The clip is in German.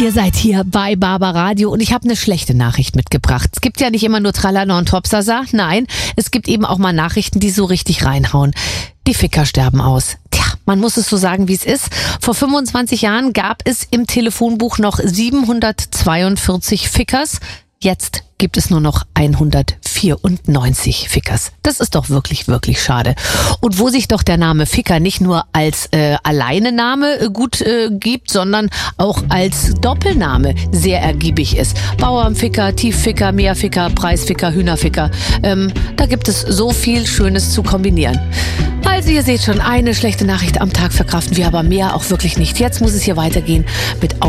Ihr seid hier bei Barbaradio und ich habe eine schlechte Nachricht mitgebracht. Es gibt ja nicht immer nur Tralala und Topsasa. Nein, es gibt eben auch mal Nachrichten, die so richtig reinhauen. Die Ficker sterben aus. Tja, man muss es so sagen, wie es ist. Vor 25 Jahren gab es im Telefonbuch noch 742 Fickers. Jetzt gibt es nur noch 194 Fickers. Das ist doch wirklich, wirklich schade. Und wo sich doch der Name Ficker nicht nur als Alleinename gut gibt, sondern auch als Doppelname sehr ergiebig ist. Bauernficker, Tiefficker, Meerficker, Preisficker, Hühnerficker. Da gibt es so viel Schönes zu kombinieren. Also ihr seht schon, eine schlechte Nachricht am Tag verkraften wir, aber mehr auch wirklich nicht. Jetzt muss es hier weitergehen mit